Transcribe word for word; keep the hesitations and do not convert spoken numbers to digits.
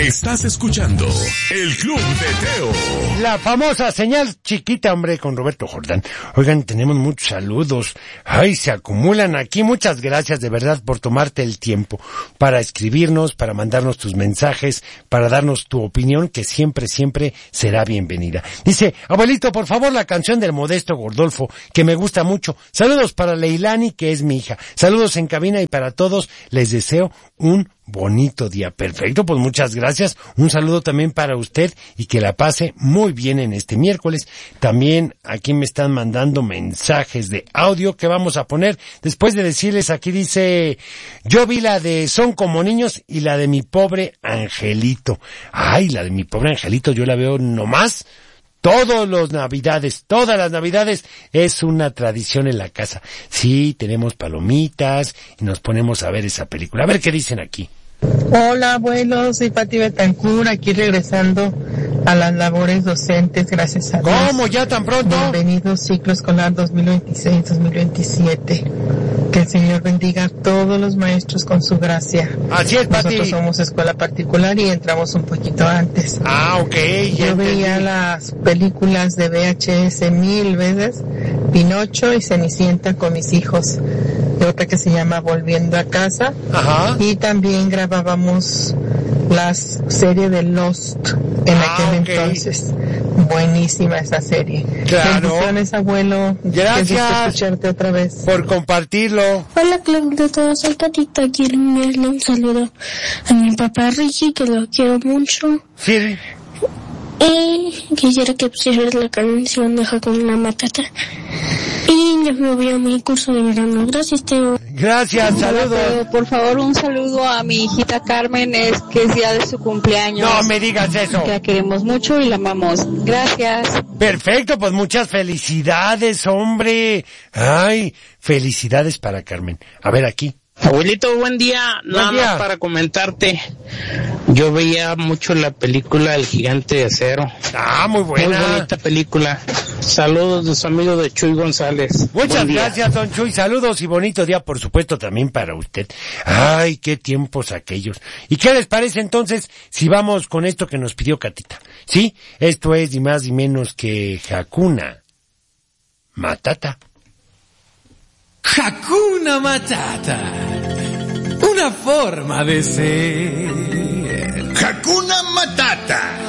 Estás escuchando El Club de Teo. La famosa señal chiquita, hombre, con Roberto Jordán. Oigan, tenemos muchos saludos. Ay, se acumulan aquí. Muchas gracias de verdad por tomarte el tiempo para escribirnos, para mandarnos tus mensajes, para darnos tu opinión, que siempre, siempre será bienvenida. Dice, abuelito, por favor, la canción del Modesto Gordolfo, que me gusta mucho. Saludos para Leilani, que es mi hija. Saludos en cabina y para todos les deseo un bonito día. Perfecto, pues muchas gracias. Un saludo también para usted y que la pase muy bien en este miércoles. También aquí me están mandando mensajes de audio que vamos a poner. Después de decirles, aquí dice, yo vi la de Son como niños y la de Mi pobre angelito. Ay, la de Mi pobre angelito yo la veo nomás. Todos los navidades, todas las navidades es una tradición en la casa. Sí, tenemos palomitas y nos ponemos a ver esa película. A ver qué dicen aquí. Hola, abuelo, soy Pati Betancur, aquí regresando a las labores docentes, gracias a Dios. ¿Cómo? ¿Ya tan pronto? Bienvenido ciclo escolar dos mil veintiséis dos mil veintisiete. Que el Señor bendiga a todos los maestros con su gracia. Así es, Pati. Nosotros somos escuela particular y entramos un poquito antes. Ah, ok. Yo veía las películas de V H S mil veces, Pinocho y Cenicienta con mis hijos. Y otra que se llama Volviendo a Casa. Ajá. Y también grabábamos la serie de Lost en ah, aquel okay. entonces. Buenísima esa serie. Claro. Bendiciones, abuelo. Gracias escucharte otra vez. por compartirlo. Hola, club de todos, soy Patita. Quiero enviarle un saludo a mi papá Ricky, que lo quiero mucho. Sí. Y quisiera que pusieras la canción de Hakuna Matata. Y ya me voy a mi curso de verano. Gracias, Teo. Gracias, saludos. Por favor, un saludo a mi hijita Carmen, es que es día de su cumpleaños. No me digas eso. Que la queremos mucho y la amamos. Gracias. Perfecto, pues muchas felicidades, hombre. Ay, felicidades para Carmen. A ver aquí. Abuelito, buen día. Buen Nada día. más para comentarte. Yo veía mucho la película El Gigante de Acero. Ah, muy buena. Muy bonita película. Saludos de su amigo de Chuy González. Muchas gracias, don Chuy. Saludos y bonito día, por supuesto, también para usted. Ay, qué tiempos aquellos. ¿Y qué les parece entonces si vamos con esto que nos pidió Catita? Sí, esto es ni más ni menos que Hakuna Matata. Hakuna Matata, una forma de ser. Hakuna Matata,